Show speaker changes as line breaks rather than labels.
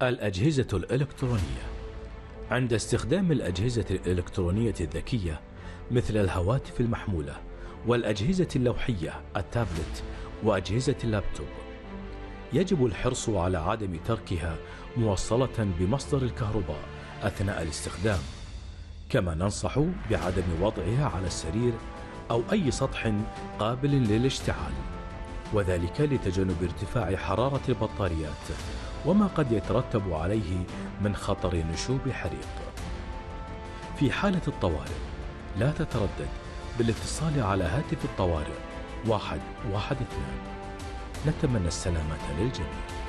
الأجهزة الإلكترونية. عند استخدام الأجهزة الإلكترونية الذكية مثل الهواتف المحمولة والأجهزة اللوحية التابلت وأجهزة اللابتوب، يجب الحرص على عدم تركها موصلة بمصدر الكهرباء أثناء الاستخدام، كما ننصح بعدم وضعها على السرير أو أي سطح قابل للاشتعال، وذلك لتجنب ارتفاع حرارة البطاريات وما قد يترتب عليه من خطر نشوب حريق. في حالة الطوارئ لا تتردد بالاتصال على هاتف الطوارئ 112. نتمنى السلامة للجميع.